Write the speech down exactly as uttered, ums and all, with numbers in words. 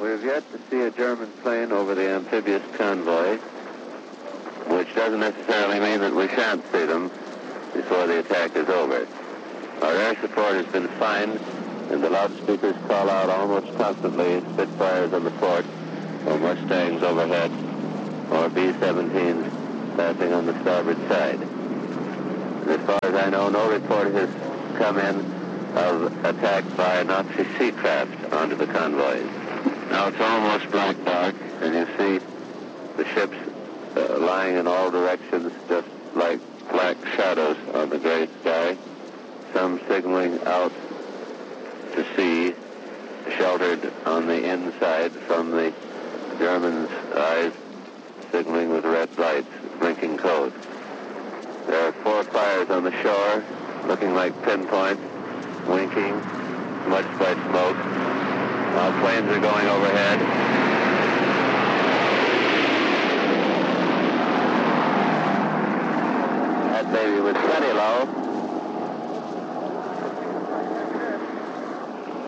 We've yet to see a German plane over the amphibious convoy, which doesn't necessarily mean that we shan't see them before the attack is over. Our air support has been fine, and the loudspeakers call out almost constantly Spitfires on the port, or Mustangs overhead, or B seventeens passing on the starboard side. And as far as I know, no report has come in of attack by Nazi sea craft onto the convoys. Now it's almost black dark, and you see the ships uh, lying in all directions, just like black shadows on the gray sky, some signaling out to sea, sheltered on the inside from the Germans' eyes, signaling with red lights, blinking code. There are four fires on the shore, looking like pinpoints, winking, smudged by smoke. While planes are going overhead. That baby was plenty low.